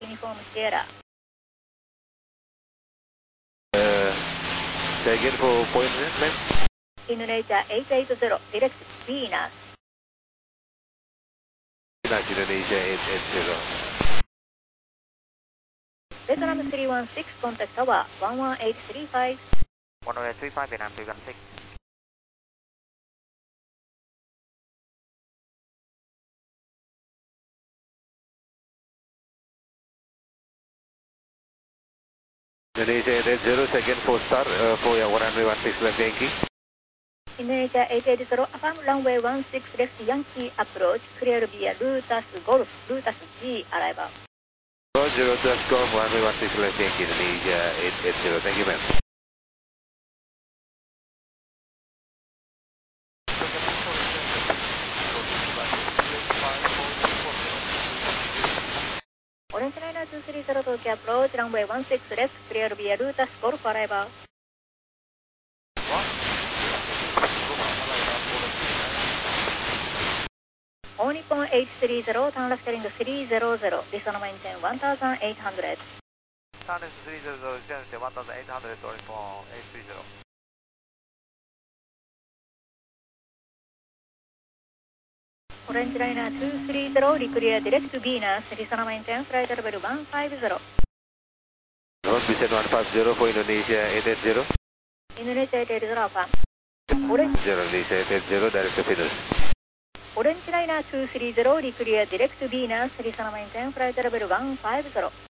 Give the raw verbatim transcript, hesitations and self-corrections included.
Uniform Sierra. Uh, say again for point name? Indonesia eight eight zero, direct Venus. Venus, Indonesia eight eight zero. Vietnam three one six, contact tower one one eight three five. one one eight three five, Vietnam three one six. Indonesia eight eight zero, second four star, uh, for your one hundred one six left Yankee. Indonesia eight eight zero, affirm runway one six left Yankee approach, clear via Lutas Golf, Lutas G, arrival. zero plus Golf, one hundred one six left Yankee, Indonesia eight eight zero, thank you ma'am. Orange Liner two three zero, Tokyo approach, runway one six left, clear via Lutas Golf, arrival. All Nippon eight three zero, turn left heading three zero zero, listen maintain one thousand eight hundred. Turn left three zero zero, descend one thousand eight hundred, sorry for eight three zero. Orange Liner two three zero, declare direct to Venus, listen maintain flight level one five zero. North descend one five zero for Indonesia eight eight zero. Indonesia eight eight zero, affirm. Orange, zero, Indonesia eight eight zero, direct to Venus. Orange Liner two three zero, declare direct to Venus, listen maintain flight level one five zero.